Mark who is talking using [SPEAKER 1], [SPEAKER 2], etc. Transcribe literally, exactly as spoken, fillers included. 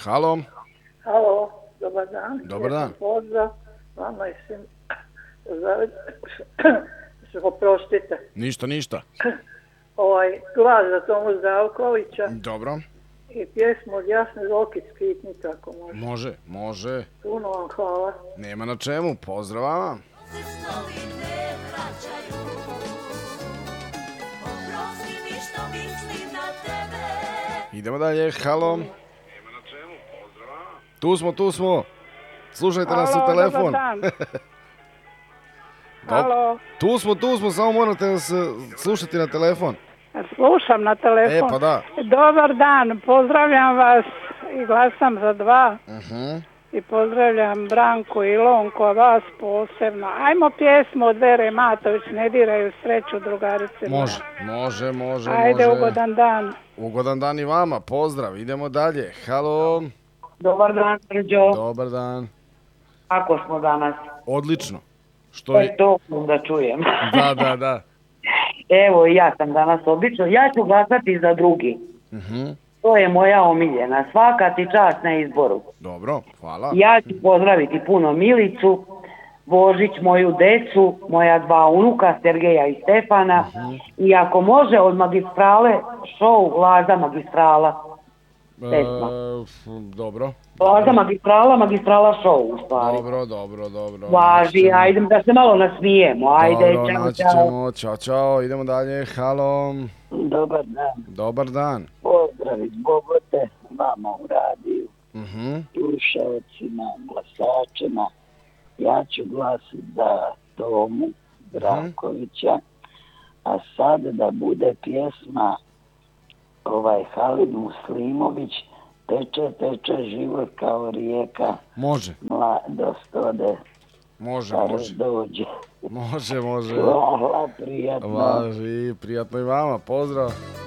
[SPEAKER 1] Halo.
[SPEAKER 2] Halo, dobar dan.
[SPEAKER 1] Dobar dan.
[SPEAKER 2] Pozdrav, vama i svim. Oprostite.
[SPEAKER 1] Ništa, ništa.
[SPEAKER 2] Ovaj, glas za Tomu Zdravkovića
[SPEAKER 1] Dobro.
[SPEAKER 2] i pjesmu od Jasne Zokić Skitnica, ako može.
[SPEAKER 1] Može, može.
[SPEAKER 2] Puno vam hvala.
[SPEAKER 1] Nema na čemu, pozdrav vama. Idemo dalje, halo. Nema na čemu, pozdrav vama. Tu smo, tu smo. Slušajte nas u telefon.
[SPEAKER 2] Dobar dan. Halo.
[SPEAKER 1] Tu smo, tu smo, samo morate nas slušati na telefon.
[SPEAKER 2] Slušam na telefon.
[SPEAKER 1] E, pa da.
[SPEAKER 2] Dobar dan, pozdravljam vas i glasam za dva.
[SPEAKER 1] Uh-huh.
[SPEAKER 2] I pozdravljam Branku i Lonko, a vas posebno. Ajmo pjesmu od Vere Matović, Ne diraju sreću drugarice.
[SPEAKER 1] Može, može, može.
[SPEAKER 2] Ajde,
[SPEAKER 1] može.
[SPEAKER 2] ugodan dan.
[SPEAKER 1] Ugodan dan i vama, pozdrav, idemo dalje. Halo.
[SPEAKER 3] Dobar dan, Srđo.
[SPEAKER 1] Dobar dan.
[SPEAKER 3] Kako smo danas?
[SPEAKER 1] Odlično. Što je...
[SPEAKER 3] E, to da čujem.
[SPEAKER 1] Da, da, da.
[SPEAKER 3] Evo, ja sam danas obično. Ja ću glasati za drugi.
[SPEAKER 1] Uh-huh.
[SPEAKER 3] To je moja omiljena. Svaka ti čast na izboru.
[SPEAKER 1] Dobro, hvala.
[SPEAKER 3] Ja ću pozdraviti puno Milicu, Božić, moju decu, moja dva unuka, Sergeja i Stefana. Uh-huh. I ako može od Magistrale, show Laza Magistrala.
[SPEAKER 1] E, dobro.
[SPEAKER 3] Laza Magistrala, Magistrala show u stvari.
[SPEAKER 1] Dobro, dobro, dobro.
[SPEAKER 3] Važi, ajde da se malo nasmijemo. Ajde,
[SPEAKER 1] dobro,
[SPEAKER 3] čao,
[SPEAKER 1] naći
[SPEAKER 3] čao.
[SPEAKER 1] ćemo, čao, čao, idemo dalje, halo.
[SPEAKER 4] Dobar dan.
[SPEAKER 1] Dobar dan.
[SPEAKER 4] Pozdrav iz Bogote, vama u radiju,
[SPEAKER 1] Uh-huh.
[SPEAKER 4] slušalcima, glasačima. Ja ću glasiti za Tomu Zdravkovića, a sad da bude pjesma ovaj Halid Muslimović, Teče, teče život kao rijeka.
[SPEAKER 1] Može.
[SPEAKER 4] Mladost ode,
[SPEAKER 1] Može, može.
[SPEAKER 4] dođe.
[SPEAKER 1] Može, može.
[SPEAKER 4] Hvala, prijatno.
[SPEAKER 1] Važi, prijatno i vama, pozdrav.